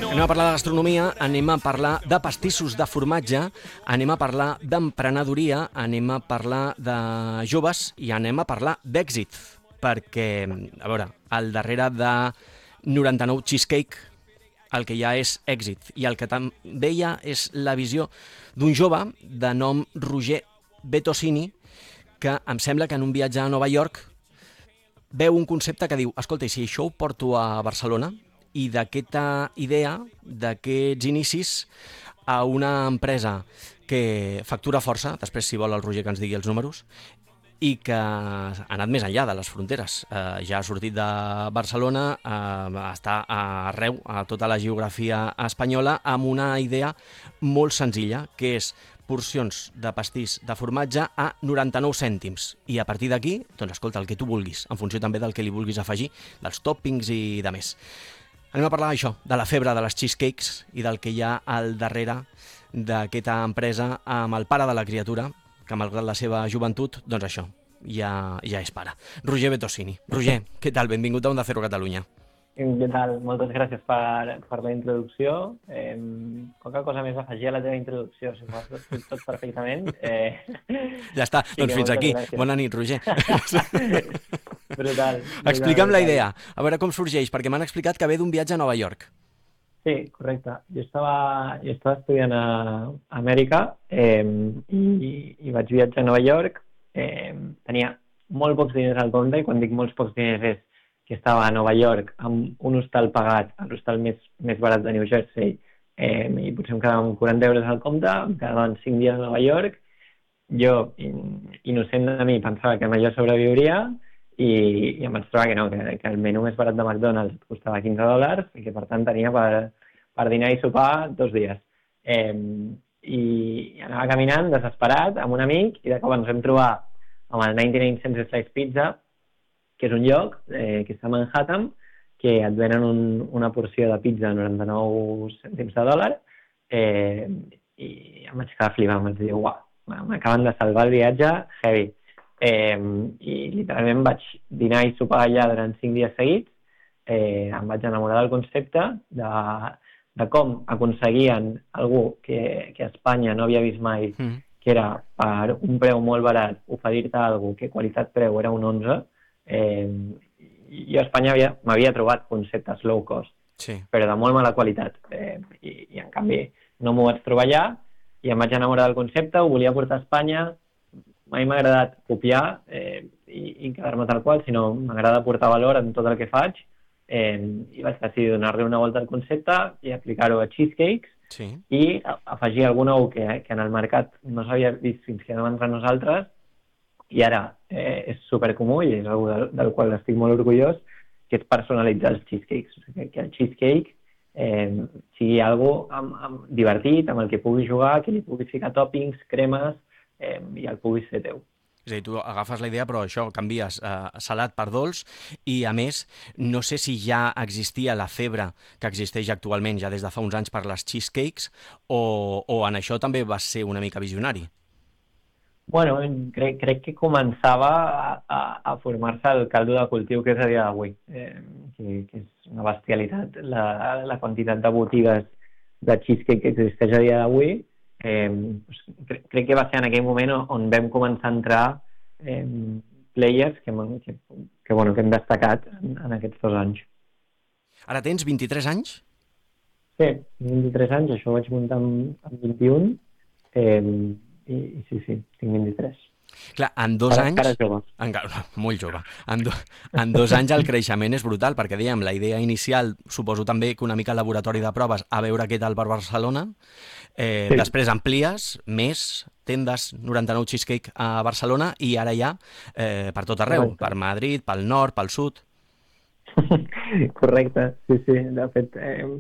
Anem a parlar de gastronomia, anem a parlar de pastissos de formatge, anem a parlar d'emprenedoria, anem a parlar de joves i anem a parlar d'èxit. Perquè, a veure, al darrere de 99 Cheesecake el que hi ha és èxit. I el que també hi ha és la visió d'un jove de nom Roger Bettosini, que em sembla que en un viatge a Nova York veu un concepte que diu, escolta, i si això ho porto a Barcelona, i d'aquesta idea, d'aquests inicis, a una empresa que factura força, després si vol el Roger que ens digui els números, i que ha anat més enllà de les fronteres. Ja ha sortit de Barcelona, està arreu, a tota la geografia espanyola, amb una idea molt senzilla, que és porcions de pastís de formatge a 99 cèntims. I a partir d'aquí, doncs escolta, el que tu vulguis, en funció també del que li vulguis afegir, dels toppings i de més. Anem a parlar d'això, de la febre de les cheesecakes i del que hi ha al darrere d'aquesta empresa amb el pare de la criatura, que malgrat la seva joventut, doncs això, ja és pare. Roger Bettosini. Roger, què tal? Benvingut a Onda Cero Catalunya. Què tal? Moltes gràcies per la introducció. Qualque cosa més a afegir a la teva introducció, si ho has fet tot perfectament. Ja està, doncs fins aquí. Gràcies. Bona nit, Roger. Brutal. Explica'm la idea, a veure com sorgeix, perquè m'han explicat que ve d'un viatge a Nova York. Sí, correcte. Jo estava estudiant a Amèrica i vaig viatjar a Nova York. Tenia molt pocs diners al compte, i quan dic molts pocs diners és que estava a Nova York amb un hostal pagat, l'hostal més barat de New Jersey, i potser em quedaven 40 euros al compte, em quedaven 5 dies a Nova York. Jo, innocent de mi, pensava que amb allò sobreviuria, i em vaig trobar que no, que el menú més barat de McDonald's costava $15 i que per tant tenia per dinar i sopar 2 dies. I anava caminant desesperat amb un amic i de cop ens vam trobar amb el 99 Cents Slice Pizza, que és un lloc que està a Manhattan, que et venen una porció de pizza a 99 cèntims de dòlar, i em vaig quedar flipant, em vaig dir, uau, m'acaben de salvar el viatge, heavy. I literalment vaig dinar i sopar allà durant 5 dies seguits. Em vaig enamorar del concepte de com aconseguien algú que a Espanya no havia vist mai, que era per un preu molt barat oferir-te alguna que qualitat-preu era un 11. Jo a Espanya m'havia trobat conceptes low cost, sí, però de molt mala qualitat, i en canvi no m'ho vaig trobar allà i em vaig enamorar del concepte, ho volia portar a Espanya. Mai m'ha agradat copiar i quedar-me tal qual, sinó m'agrada portar valor en tot el que faig, i vaig decidir donar-li una volta al concepte i aplicar-ho a cheesecakes, sí, i afegir algun nou que en el mercat no s'havia vist fins que vam entrar nosaltres, i ara és supercomú i és una del qual estic molt orgullós, que és personalitzar els cheesecakes. O sigui, que el cheesecake sigui algo divertit, amb el que puguis jugar, que li puguis ficar toppings, cremes, i el puguis fer teu. És a dir, tu agafes la idea, però això, canvies salat per dolç, i a més, no sé si ja existia la febre que existeix actualment ja des de fa uns anys per les cheesecakes, o en això també vas ser una mica visionari. Bueno, crec que començava a formar-se el caldo de cultiu que és a dia d'avui, que és una bestialitat la quantitat de botigues de cheesecake que existeix a dia d'avui. Crec que va ser en aquell moment on vam començar a entrar players que hem destacat en aquests 2 anys. Ara tens 23 anys? Sí, 23 anys, això ho vaig muntar amb 21, i sí, tinc 23. Clar, en 2 anys... Encara jove. Encara, molt jove. En 2 anys el creixement és brutal, perquè dèiem, la idea inicial, suposo també que una mica laboratori de proves, a veure què tal per Barcelona, sí. Després amplies, més tendes 99 Cheesecake a Barcelona, i ara ja per tot arreu, per Madrid, pel nord, pel sud. Correcte, sí, de fet...